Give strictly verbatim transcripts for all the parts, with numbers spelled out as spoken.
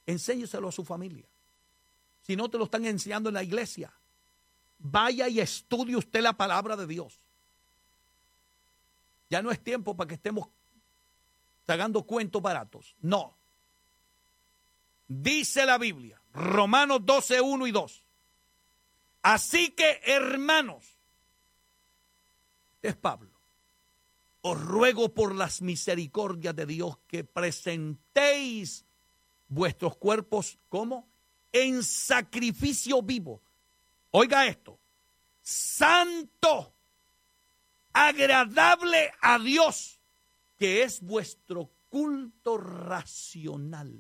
enséñeselo a su familia. Si no te lo están enseñando en la iglesia, vaya y estudie usted la palabra de Dios. Ya no es tiempo para que estemos tragando cuentos baratos. No. Dice la Biblia, Romanos doce, uno y dos. Así que, hermanos, es Pablo, os ruego por las misericordias de Dios que presentéis vuestros cuerpos, ¿cómo? En sacrificio vivo. Oiga esto, santo, agradable a Dios, que es vuestro culto racional.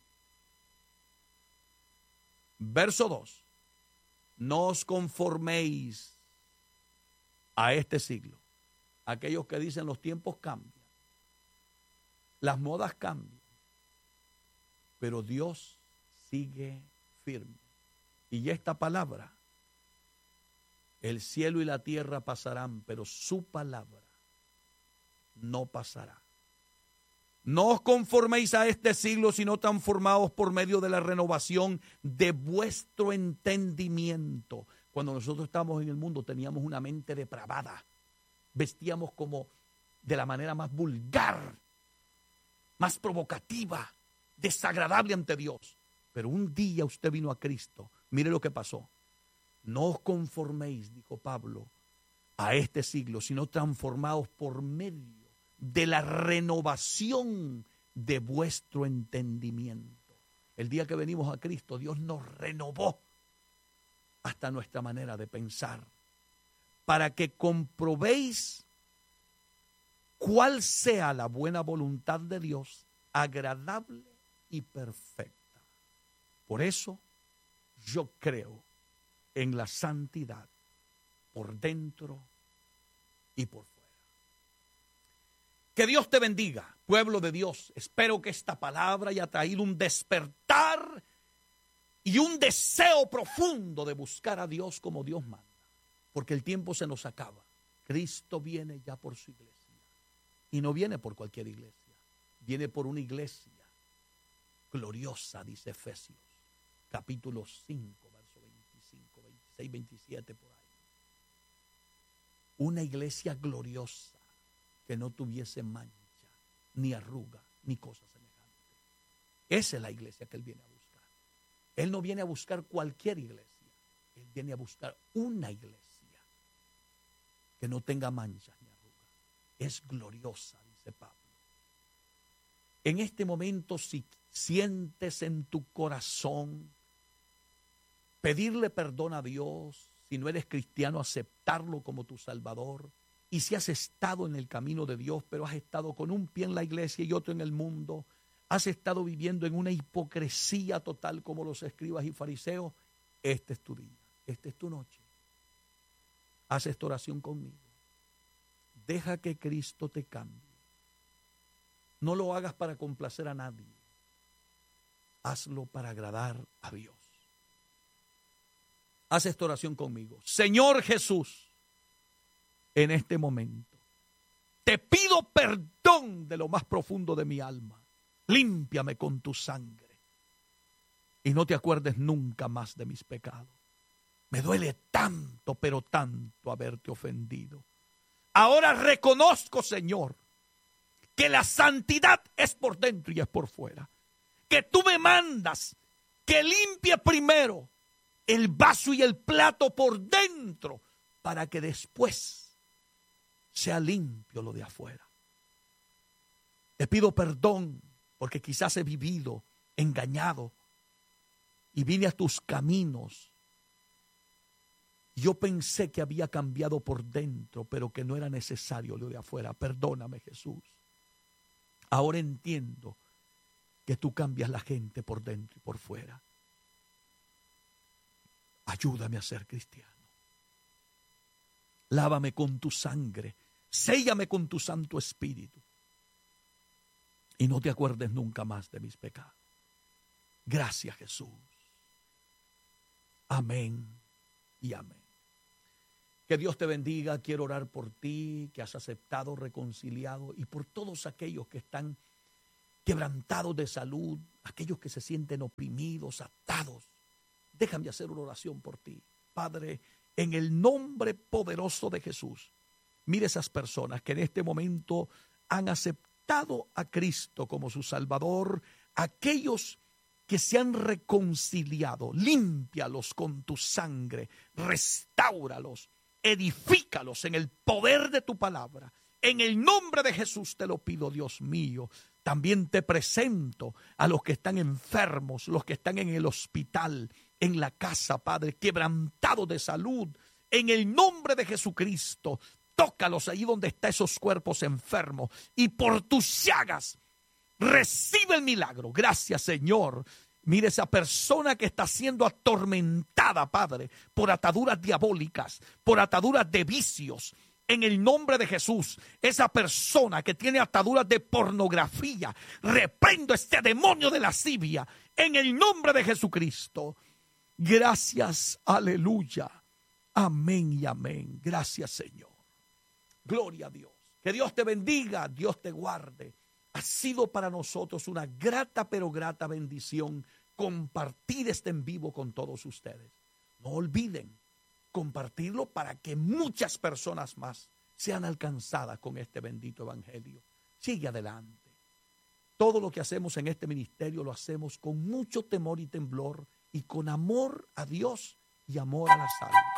Verso dos. No os conforméis a este siglo. Aquellos que dicen los tiempos cambian, las modas cambian, pero Dios sigue firme. Y esta palabra, el cielo y la tierra pasarán, pero su palabra no pasará. No os conforméis a este siglo, sino transformaos por medio de la renovación de vuestro entendimiento. Cuando nosotros estábamos en el mundo teníamos una mente depravada. Vestíamos como de la manera más vulgar, más provocativa, desagradable ante Dios. Pero un día usted vino a Cristo. Mire lo que pasó. No os conforméis, dijo Pablo, a este siglo, sino transformaos por medio de la renovación de vuestro entendimiento. El día que venimos a Cristo, Dios nos renovó hasta nuestra manera de pensar, para que comprobéis cuál sea la buena voluntad de Dios, agradable y perfecta. Por eso yo creo en la santidad por dentro y por fuera. Que Dios te bendiga, pueblo de Dios. Espero que esta palabra haya traído un despertar y un deseo profundo de buscar a Dios como Dios manda. Porque el tiempo se nos acaba. Cristo viene ya por su iglesia. Y no viene por cualquier iglesia. Viene por una iglesia gloriosa, dice Efesios, capítulo cinco, verso veinticinco, veintiséis, veintisiete, por ahí. Una iglesia gloriosa que no tuviese mancha, ni arruga, ni cosa semejante. Esa es la iglesia que Él viene a buscar. Él no viene a buscar cualquier iglesia. Él viene a buscar una iglesia que no tenga manchas ni arrugas. Es gloriosa, dice Pablo. En este momento, si sientes en tu corazón pedirle perdón a Dios, si no eres cristiano, aceptarlo como tu Salvador, y si has estado en el camino de Dios, pero has estado con un pie en la iglesia y otro en el mundo, has estado viviendo en una hipocresía total como los escribas y fariseos, este es tu día, esta es tu noche. Haz esta oración conmigo. Deja que Cristo te cambie. No lo hagas para complacer a nadie. Hazlo para agradar a Dios. Haz esta oración conmigo. Señor Jesús, en este momento, te pido perdón de lo más profundo de mi alma. Límpiame con tu sangre y no te acuerdes nunca más de mis pecados. Me duele tanto, pero tanto haberte ofendido. Ahora reconozco, Señor, que la santidad es por dentro y es por fuera. Que tú me mandas que limpie primero el vaso y el plato por dentro para que después sea limpio lo de afuera. Te pido perdón porque quizás he vivido engañado y vine a tus caminos. Yo pensé que había cambiado por dentro, pero que no era necesario lo de afuera. Perdóname, Jesús. Ahora entiendo que tú cambias la gente por dentro y por fuera. Ayúdame a ser cristiano. Lávame con tu sangre. Séllame con tu Santo Espíritu. Y no te acuerdes nunca más de mis pecados. Gracias, Jesús. Amén y amén. Que Dios te bendiga. Quiero orar por ti, que has aceptado, reconciliado, y por todos aquellos que están quebrantados de salud, aquellos que se sienten oprimidos, atados. Déjame hacer una oración por ti. Padre, en el nombre poderoso de Jesús, mire esas personas que en este momento han aceptado a Cristo como su Salvador, aquellos que se han reconciliado, límpialos con tu sangre, restáuralos, edifícalos en el poder de tu palabra. En el nombre de Jesús te lo pido, Dios mío. También te presento a los que están enfermos, los que están en el hospital, en la casa, Padre, quebrantados de salud. En el nombre de Jesucristo, tócalos ahí donde están esos cuerpos enfermos y por tus llagas recibe el milagro. Gracias, Señor. Mire esa persona que está siendo atormentada, Padre, por ataduras diabólicas, por ataduras de vicios. En el nombre de Jesús, esa persona que tiene ataduras de pornografía, reprendo este demonio de lascivia en el nombre de Jesucristo. Gracias, aleluya. Amén y amén. Gracias, Señor. Gloria a Dios. Que Dios te bendiga, Dios te guarde. Ha sido para nosotros una grata pero grata bendición compartir este en vivo con todos ustedes. No olviden compartirlo para que muchas personas más sean alcanzadas con este bendito evangelio. Sigue adelante. Todo lo que hacemos en este ministerio lo hacemos con mucho temor y temblor y con amor a Dios y amor a la salud.